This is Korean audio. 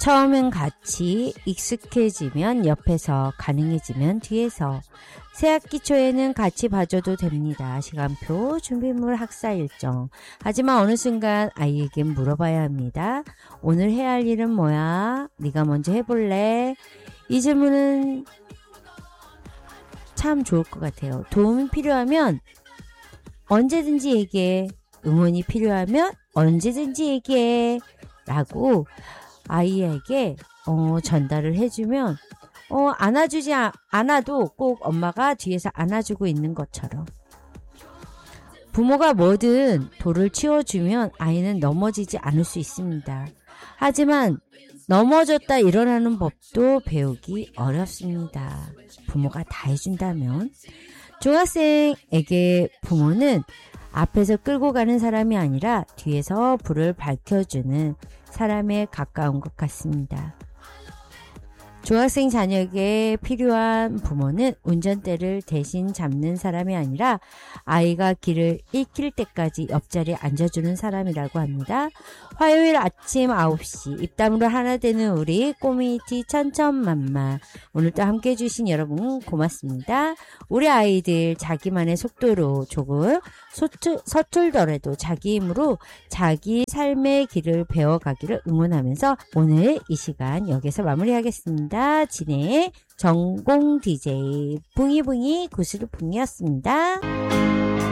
처음엔 같이, 익숙해지면 옆에서, 가능해지면 뒤에서. 새학기 초에는 같이 봐줘도 됩니다. 시간표, 준비물, 학사 일정. 하지만 어느 순간 아이에게 물어봐야 합니다. 오늘 해야 할 일은 뭐야? 네가 먼저 해볼래? 이 질문은 참 좋을 것 같아요. 도움이 필요하면 언제든지 얘기해. 응원이 필요하면 언제든지 얘기해. 라고 아이에게 전달을 해주면 안아주지 않아도 꼭 엄마가 뒤에서 안아주고 있는 것처럼. 부모가 뭐든 돌을 치워주면 아이는 넘어지지 않을 수 있습니다. 하지만 넘어졌다 일어나는 법도 배우기 어렵습니다. 부모가 다 해준다면. 중학생에게 부모는 앞에서 끌고 가는 사람이 아니라 뒤에서 불을 밝혀주는 사람에 가까운 것 같습니다. 중학생 자녀에게 필요한 부모는 운전대를 대신 잡는 사람이 아니라 아이가 길을 잃힐 때까지 옆자리에 앉아주는 사람이라고 합니다. 화요일 아침 9시 입담으로 하나 되는 우리 꼬미티 천천만만. 오늘도 함께해 주신 여러분 고맙습니다. 우리 아이들 자기만의 속도로 조금 서툴더라도 자기 힘으로 자기 삶의 길을 배워가기를 응원하면서 오늘 이 시간 여기서 마무리하겠습니다. 진해의 전공 DJ 붕이붕이 구슬붕이었습니다.